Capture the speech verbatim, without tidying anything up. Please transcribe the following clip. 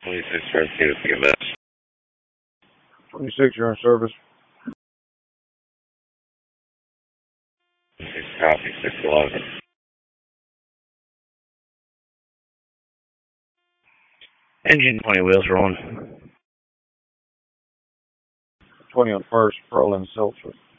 twenty-six therapeutic P M S. twenty-six, you're in service. twenty-six copy, six eleven. Engine twenty wheels rolling. twenty on first, Berlin Seltzer.